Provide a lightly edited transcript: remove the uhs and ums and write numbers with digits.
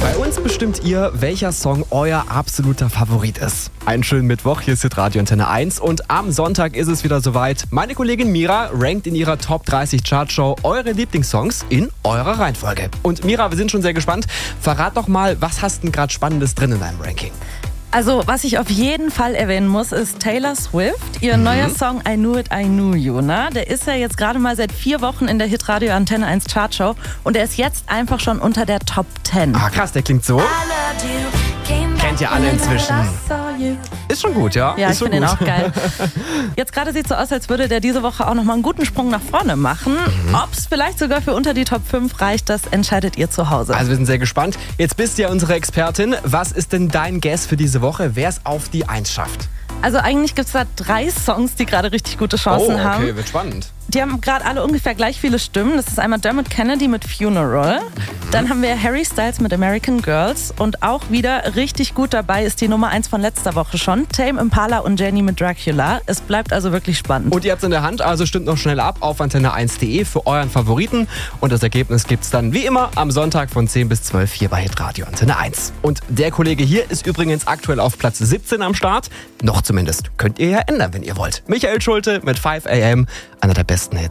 Bei uns bestimmt ihr, welcher Song euer absoluter Favorit ist. Einen schönen Mittwoch, hier ist Radio Antenne 1 und am Sonntag ist es wieder soweit. Meine Kollegin Mira rankt in ihrer Top 30 Chartshow eure Lieblingssongs in eurer Reihenfolge. Und Mira, wir sind schon sehr gespannt. Verrat doch mal, was hast du denn gerade Spannendes drin in deinem Ranking? Also, was ich auf jeden Fall erwähnen muss, ist Taylor Swift. Ihr neuer Song I Knew It, I Knew You. Ne? Der ist ja jetzt gerade mal seit 4 Wochen in der Hitradio Antenne 1 Chartshow und er ist jetzt einfach schon unter der Top 10. Ah, krass, der klingt so. Kennt ihr alle inzwischen. Ist schon gut, ja? Ja, ist ich finde ihn auch geil. Jetzt gerade sieht es so aus, als würde der diese Woche auch nochmal einen guten Sprung nach vorne machen. Ob es vielleicht sogar für unter die Top 5 reicht, das entscheidet ihr zu Hause. Also wir sind sehr gespannt. Jetzt bist du ja unsere Expertin. Was ist denn dein Guess für diese Woche, wer es auf die 1 schafft? Also eigentlich gibt es da 3 Songs, die gerade richtig gute Chancen haben. Okay, wird spannend. Die haben gerade alle ungefähr gleich viele Stimmen. Das ist einmal Dermot Kennedy mit Funeral. Dann haben wir Harry Styles mit American Girls. Und auch wieder richtig gut dabei ist die Nummer 1 von letzter Woche schon. Tame Impala und Jenny mit Dracula. Es bleibt also wirklich spannend. Und ihr habt es in der Hand, also stimmt noch schnell ab auf antenne1.de für euren Favoriten. Und das Ergebnis gibt's dann wie immer am Sonntag von 10 bis 12 hier bei Hitradio Antenne 1. Und der Kollege hier ist übrigens aktuell auf Platz 17 am Start. Noch zumindest. Könnt ihr ja ändern, wenn ihr wollt. Michael Schulte mit 5 AM, einer der besten Hits.